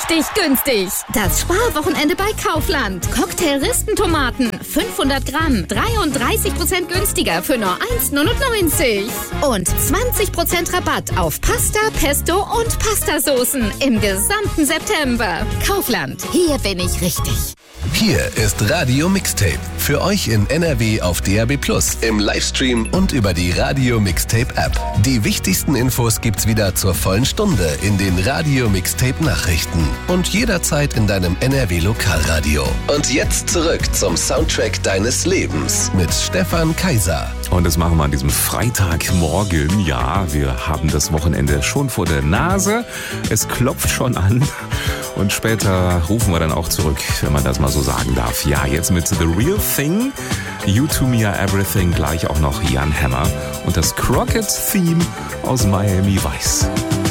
richtig günstig. Das Sparwochenende bei Kaufland. Cocktail-Ristentomaten, 500 Gramm, 33% günstiger für nur 1,99. Und 20% Rabatt auf Pasta, Pesto und Pastasoßen im gesamten September. Kaufland, hier bin ich richtig. Hier ist Radio Mixtape. Für euch in NRW auf DAB+, im Livestream und über die Radio Mixtape App. Die wichtigsten Infos gibt's wieder zur vollen Stunde in den Radio Mixtape Nachrichten und jederzeit in deinem NRW Lokalradio. Und jetzt zurück zum Soundtrack deines Lebens mit Stefan Kaiser. Und das machen wir an diesem Freitagmorgen. Ja, wir haben das Wochenende schon vor der Nase. Es klopft schon an. Und später rufen wir dann auch zurück, wenn man das mal so sagen darf. Ja, jetzt mit The Real Thing, You To Me Are Everything, gleich auch noch Jan Hammer und das Crockett-Theme aus Miami Vice.